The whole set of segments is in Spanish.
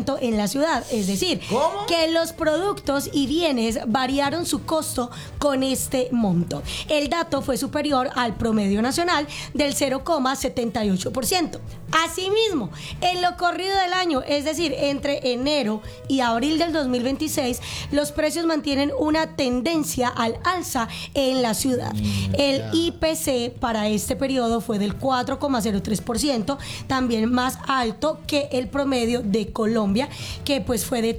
4,7% en la ciudad. Es decir, ¿cómo? Que los productos y bienes variaron su costo con este monto. El dato fue superior al promedio nacional del 0,78%. Asimismo, en lo corrido del año, es decir, entre enero y abril del 2026, los precios mantienen una tendencia al alza en la ciudad. El IPC para este periodo fue del 4,03%, también más alto que el promedio de Colombia, que pues fue de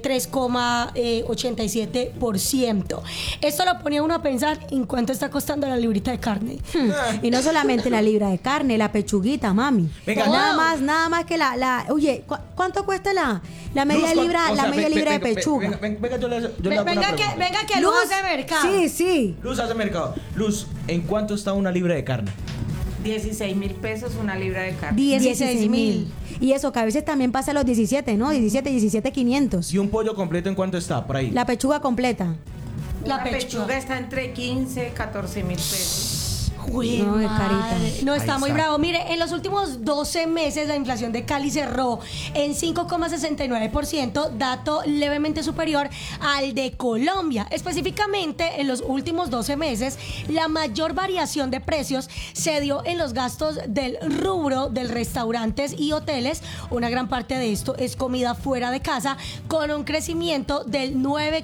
3,87%. Esto lo pone a uno a pensar en cuánto está costando la librita de carne. Y no solamente la libra de carne, la pechuguita, mami. Venga, nada más que oye, ¿cuánto cuesta la media Luz, libra, o sea, libra de pechuga? Venga, yo le hago una pregunta. Venga que Luz hace mercado. Sí. Luz hace mercado. Luz, ¿en cuánto está una libra de carne? 16.000 pesos una libra de carne. 16,000. Y eso que a veces también pasa a los 17, ¿no? 17,500. ¿Y un pollo completo en cuánto está por ahí? La pechuga completa. La La pechuga está entre 15 y 14.000 pesos. Uy, No, es carita. madre. No, está Ahí muy está. bravo. Mire, en los últimos 12 meses la inflación de Cali cerró en 5,69%, dato levemente superior al de Colombia. Específicamente, en los últimos 12 meses, la mayor variación de precios se dio en los gastos del rubro de restaurantes y hoteles. Una gran parte de esto es comida fuera de casa, con un crecimiento del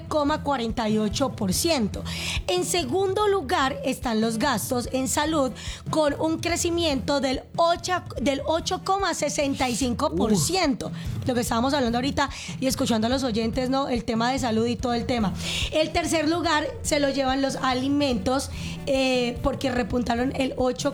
9,48%. En segundo lugar están los gastos en salud, con un crecimiento del 8,65%. Lo que estábamos hablando ahorita y escuchando a los oyentes, ¿no? El tema de salud y todo el tema. El tercer lugar se lo llevan los alimentos, porque repuntaron el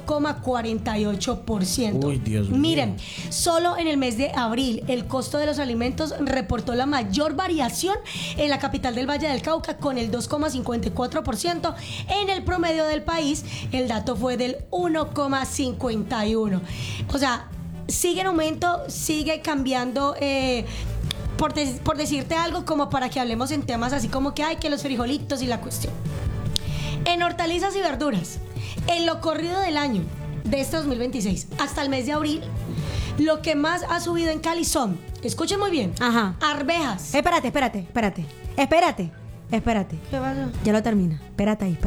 8,48%. Uy, Dios mío. Miren, solo en el mes de abril el costo de los alimentos reportó la mayor variación en la capital del Valle del Cauca, con el 2,54%. En el promedio del país el dato fue del 1,51%. O sea, sigue en aumento, sigue cambiando. Por decirte algo, como para que hablemos en temas así como que hay que los frijolitos y la cuestión. En hortalizas y verduras, en lo corrido del año de este 2026 hasta el mes de abril, lo que más ha subido en Cali son, escuchen muy bien, Ajá. arvejas. Espérate. ¿Qué pasó? Ya lo termina. Espérate ahí.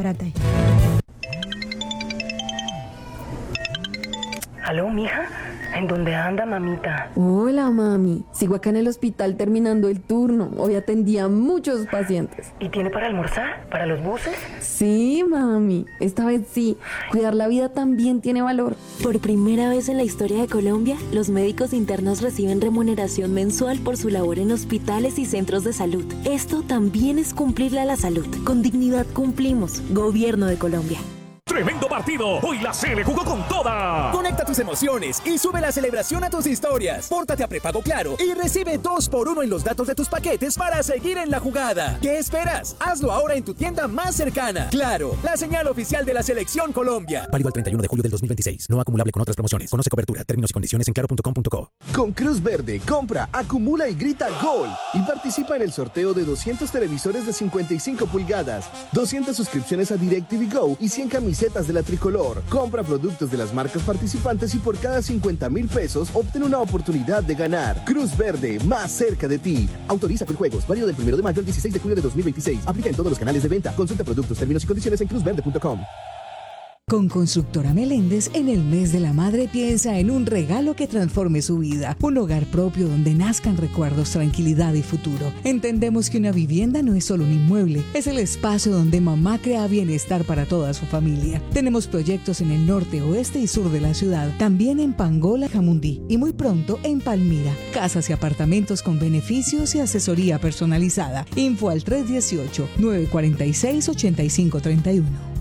¿Aló, mija? ¿En dónde anda, mamita? Hola, mami. Sigo acá en el hospital terminando el turno. Hoy atendí a muchos pacientes. ¿Y tiene para almorzar? ¿Para los buses? Sí, mami. Esta vez sí. Cuidar la vida también tiene valor. Por primera vez en la historia de Colombia, los médicos internos reciben remuneración mensual por su labor en hospitales y centros de salud. Esto también es cumplirle a la salud. Con dignidad cumplimos. Gobierno de Colombia. ¡Tremendo partido! Hoy la Sele jugó con toda. Conecta tus emociones y sube la celebración a tus historias. Pórtate a prepago Claro y recibe 2x1 en los datos de tus paquetes para seguir en la jugada. ¿Qué esperas? Hazlo ahora en tu tienda más cercana. Claro, la señal oficial de la Selección Colombia. Válido al 31 de julio del 2026. No acumulable con otras promociones. Conoce cobertura, términos y condiciones en claro.com.co. Con Cruz Verde, compra, acumula y grita GOL. Y participa en el sorteo de 200 televisores de 55 pulgadas, 200 suscripciones a DirecTV Go y 100 camisetas de la tricolor. Compra productos de las marcas participantes y por cada 50,000 pesos obtén una oportunidad de ganar. Cruz Verde, más cerca de ti. Autoriza con juegos. Válido del 1 de mayo al 16 de julio de 2026. Aplica en todos los canales de venta. Consulta productos, términos y condiciones en cruzverde.com. Con Constructora Meléndez, en el mes de la madre piensa en un regalo que transforme su vida. Un hogar propio donde nazcan recuerdos, tranquilidad y futuro. Entendemos que una vivienda no es solo un inmueble, es el espacio donde mamá crea bienestar para toda su familia. Tenemos proyectos en el norte, oeste y sur de la ciudad, también en Pangola, Jamundí y muy pronto en Palmira. Casas y apartamentos con beneficios y asesoría personalizada. Info al 318-946-8531.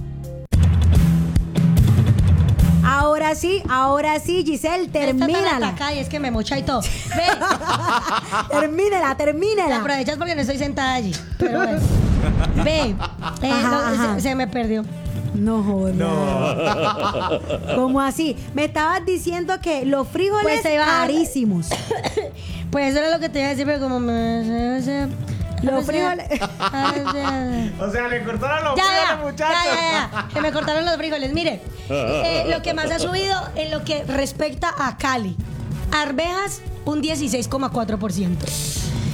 Ahora sí, Giselle, termínala. Acá y es que me mocha y todo. Ve. Termínala. Te aprovechas porque no estoy sentada allí. Pero bueno. Ve. Se me perdió. No jodas. ¿Cómo así? Me estabas diciendo que los frijoles carísimos. Pues eso era lo que te iba a decir, pero como los frijoles. O sea, le cortaron los frijoles, muchachos. Ya. Que me cortaron los frijoles. Mire, lo que más ha subido en lo que respecta a Cali. Arvejas, un 16,4%.